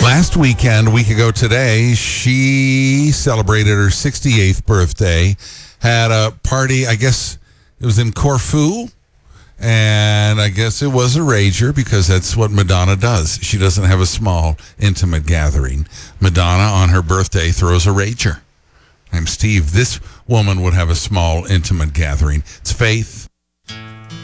last weekend, a week ago today, she celebrated her 68th birthday, had a party, I guess it was in Corfu, and I guess it was a rager because that's what Madonna does. She doesn't have a small, intimate gathering. Madonna, on her birthday, throws a rager. I'm Steve. This woman would have a small, intimate gathering. It's faith.